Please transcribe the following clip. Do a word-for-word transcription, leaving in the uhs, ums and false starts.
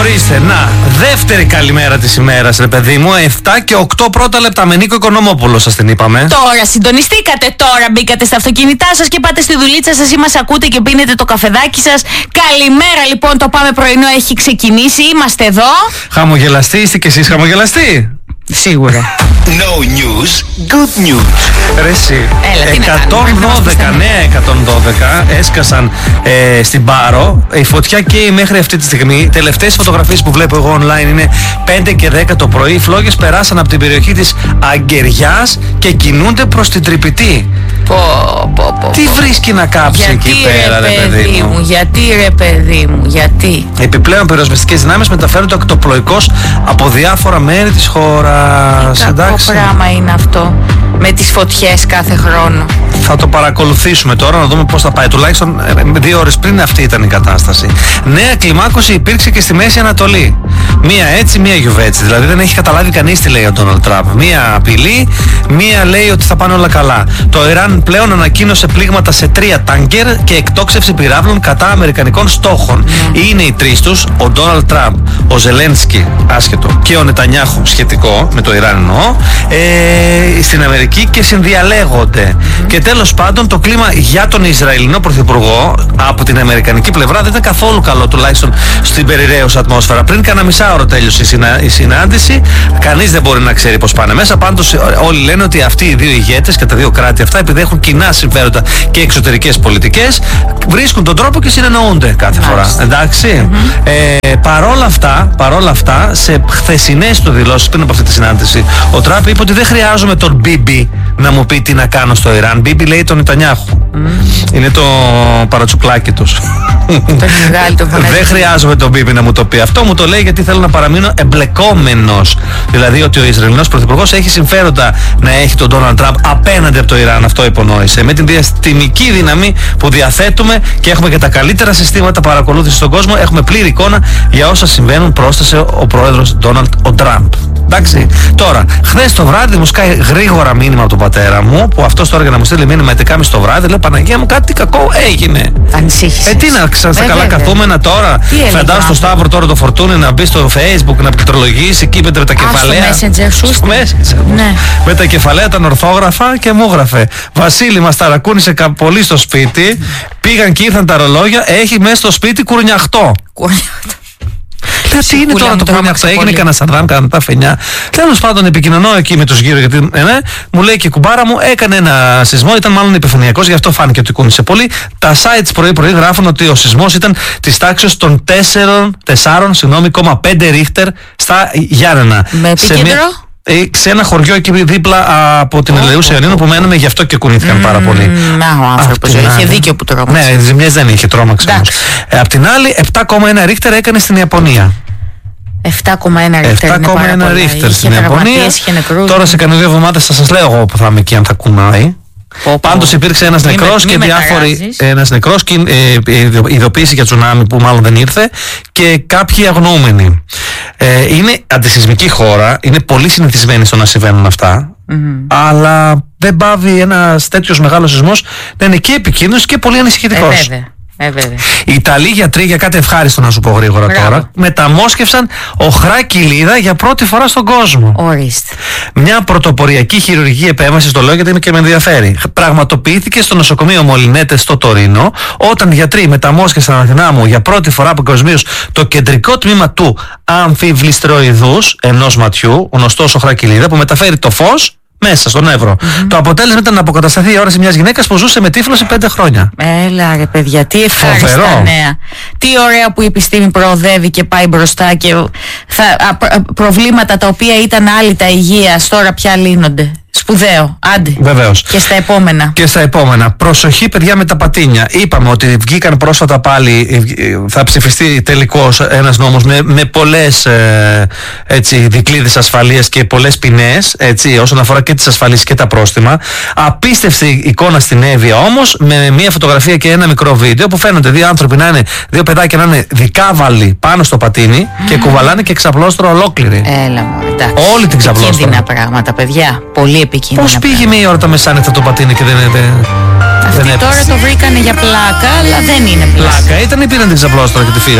Ορίστε, να, δεύτερη καλημέρα της ημέρας, ρε παιδί μου. εφτά και οκτώ πρώτα λεπτά με Νίκο Οικονομόπουλο, σας την είπαμε. Τώρα συντονιστήκατε, τώρα μπήκατε στα αυτοκίνητά σας και πάτε στη δουλίτσα σας ή μας ακούτε και πίνετε το καφεδάκι σας. Καλημέρα λοιπόν, το Πάμε Πρωινό έχει ξεκινήσει, είμαστε εδώ. Χαμογελαστή, είστε κι εσείς χαμογελαστοί? Σίγουρα. No news, good news. Ρε εσύ, Έλα, τι να εκατόν δώδεκα, κάνουμε, νέα εκατόν δώδεκα έσκασαν ε, στην Πάρο. Η φωτιά καίει μέχρι αυτή τη στιγμή. Οι τελευταίες φωτογραφίες που βλέπω εγώ online είναι πέντε και δέκα το πρωί. Οι φλόγες περάσαν από την περιοχή της Αγκαιριάς και κινούνται προς την Τρυπητή. Πω, πω, πω. Τι βρίσκει να κάψει Γιατί, εκεί πέρα, ρε παιδί μου? γιατί ρε παιδί μου, γιατί? Επιπλέον πυροσβεστικές δυνάμεις μεταφέρουν το ακτοπλοϊκός από διάφορα μέρη της χώρας. Κακό Εντάξει. πράγμα είναι αυτό με τις φωτιές κάθε χρόνο. Θα το παρακολουθήσουμε τώρα να δούμε πώς θα πάει. Τουλάχιστον ε, δύο ώρες πριν αυτή ήταν η κατάσταση. Νέα κλιμάκωση υπήρξε και στη Μέση Ανατολή. Μία έτσι, μία γιουβέτσι. Δηλαδή δεν έχει καταλάβει κανείς τι λέει ο Ντόναλντ Τραμπ. Μία απειλή, μία λέει ότι θα πάνε όλα καλά. Το Ιράν πλέον ανακοίνωσε πλήγματα σε τρία τάνκερ και εκτόξευση πυράβλων κατά αμερικανικών στόχων. Mm. Είναι οι τρεις τους, ο Ντόναλντ Τραμπ, ο Ζελένσκι, άσχετο, και ο Νετανιάχου, σχετικό με το Ιράν εννοώ, ε, στην Αμερική και συνδιαλέγονται. Mm. Και τέλος πάντων το κλίμα για τον Ισραηλινό Πρωθυπουργό από την αμερικανική πλευρά δεν ήταν καθόλου καλό, τουλάχιστον στην περιραίουσα ατμόσφαιρα. Πριν κάνα μισάωρο τέλειωσε η, συνα, η συνάντηση, κανείς δεν μπορεί να ξέρει πώς πάνε μέσα. Πάντως όλοι λένε ότι αυτοί οι δύο ηγέτες και τα δύο κράτη αυτά, επειδή έχουν κοινά συμφέροντα και εξωτερικές πολιτικές, βρίσκουν τον τρόπο και συνεννοούνται κάθε φορά. Εντάξει. Mm-hmm. Ε, παρόλα αυτά, παρόλα αυτά, σε χθεσινές του δηλώσεις πριν από αυτή τη συνάντηση, ο Τραμπ είπε ότι δεν χρειάζομαι τον Μπίμπι να μου πει τι να κάνω στο Ιράν. Μπίμπι λέει τον Νετανιάχου. Mm. Είναι το παρατσουκλάκι τους. Δεν χρειάζομαι τον Μπίμπι να μου το πει αυτό. Μου το λέει γιατί θέλω να παραμείνω εμπλεκόμενος. Δηλαδή ότι ο Ισραηλινός Πρωθυπουργός έχει συμφέροντα να έχει τον Ντόναλντ Τραμπ απέναντι από το Ιράν. Αυτό υπονόησε. Με την διαστημική δύναμη που διαθέτουμε και έχουμε και τα καλύτερα συστήματα παρακολούθησης στον κόσμο, έχουμε πλήρη εικόνα για όσα συμβαίνουν, πρόσθεσε ο πρόεδρος Ντόναλντ ο Τραμπ. Εντάξει. Τώρα, χθες το βράδυ μου σκάει γρήγορα μήνυμα από τον πατέρα μου, που αυτός τώρα για να μου στείλει μήνυμα έντεκα το βράδυ, λέει Παναγία μου, κάτι κακό έγινε. Ανησύχησε. Ε, τι να στα καλά καθούμενα τώρα. Φαντάζομαι στο Σταύρο τώρα το Φορτούνι να μπει στο Facebook να πληκτρολογήσει εκεί με τα κεφαλαία. Α, στο Messenger σου. Στο Messenger. Ναι. Με τα κεφαλαία, τα ορθόγραφα και μου έγραφε Βασίλη, μας ταρακούνησε πολύ στο σπίτι. Πήγαν και ήρθαν τα ρολόγια. Έχει μέσα στο σπίτι κουρνιαχτό. Λέω τι είναι τώρα το κουρνιαχτό, έγινε κανένα σαρδάμ, κανένα τα φαινιά. Τέλος πάντων επικοινωνώ εκεί με τους γύρω γιατί ε, ναι, μου λέει και η κουμπάρα μου έκανε ένα σεισμό, ήταν μάλλον επιφανειακός, γι' αυτό φάνηκε ότι κούνησε πολύ. Τα sites πρωί-πρωί γράφουν ότι ο σεισμός ήταν της τάξης των τέσσερα κόμμα πέντε ρίχτερ στα Γιάννενα. Με επίκεντρο? Σε ένα χωριό εκεί δίπλα από την Ελεούσια Ιωνίνου που μένουμε, γι' αυτό και κουνήθηκαν mm, πάρα πολύ. Να, ο άνθρωπος είχε δίκιο που τρόμαξε. Ναι, ζημιές δεν είχε, τρόμαξε όμως. Ε, απ' την άλλη, επτά κόμμα ένα ρίχτερ έκανε στην Ιαπωνία. επτά κόμμα ένα ρίχτερ είναι πάρα πολλά. ρίχτερ στην Ιαπωνία. Τώρα σε κανένα δύο εβδομάδες θα σας λέω εγώ που θα είμαι εκεί αν θα κουνάει. Πάντως υπήρξε ένας μη νεκρός με, και διάφοροι, ένας νεκρός και ε, ειδοποίηση για τσουνάμι που μάλλον δεν ήρθε και κάποιοι αγνοούμενοι. Ε, είναι αντισυσμική χώρα, είναι πολύ συνηθισμένοι στο να συμβαίνουν αυτά, mm-hmm. αλλά δεν πάβει ένας τέτοιος μεγάλος σεισμός να είναι και επικίνδυνος και πολύ ανησυχητικός. Ε, Ε, Οι Ιταλοί γιατροί, για κάτι ευχάριστο να σου πω γρήγορα Μπράβο. τώρα, μεταμόσχευσαν οχρά κοιλίδα για πρώτη φορά στον κόσμο. Ορίστε. Μια πρωτοποριακή χειρουργική επέμβαση, στο λέω γιατί και με ενδιαφέρει. Πραγματοποιήθηκε στο νοσοκομείο Μολυνέτε στο Τωρίνο, όταν γιατροί μεταμόσχευσαν αδυνάμου για πρώτη φορά παγκοσμίως το κεντρικό τμήμα του αμφιβληστροειδούς ενός ματιού, γνωστός οχρά κοιλίδα, που μεταφέρει το φως μέσα στον Εύρο. Mm-hmm. Το αποτέλεσμα ήταν να αποκατασταθεί η όραση μιας γυναίκας που ζούσε με τύφλωση πέντε χρόνια. Έλα ρε παιδιά, τι ευχάριστα νέα. Τι ωραία που η επιστήμη προοδεύει και πάει μπροστά και θα, α, προβλήματα τα οποία ήταν άλυτα υγείας τώρα πια λύνονται. Σπουδαίο, άντε. Βεβαίως. Και στα επόμενα. Και στα επόμενα. Προσοχή, παιδιά, με τα πατίνια. Είπαμε ότι βγήκαν πρόσφατα πάλι, θα ψηφιστεί τελικώς ένας νόμος με, με πολλές ε, έτσι, δικλείδες ασφαλείας και πολλές ποινές, έτσι, όσον αφορά και τις ασφαλίσεις και τα πρόστιμα. Απίστευτη εικόνα στην Εύβοια όμως, με μια φωτογραφία και ένα μικρό βίντεο που φαίνονται δύο άνθρωποι να είναι, δύο παιδάκια να είναι δικάβαλοι πάνω στο πατίνι mm. και κουβαλάνε και ξαπλώστρο ολόκληρη. Έλα μου, εντάξει. Όλη την ξαπλώστρο. Επικίνδυνα πράγματα, παιδιά. Πολύ επικίνδυνα. Πώς πήγε μία ώρα τα μεσάνυχτα το πατίνι και δεν είναι. Αυτοί τώρα το βρήκανε για πλάκα, αλλά δεν είναι πλάκα. Πλάκα ήταν ή πήραν την ξαπλώστρα και τη φύγανε.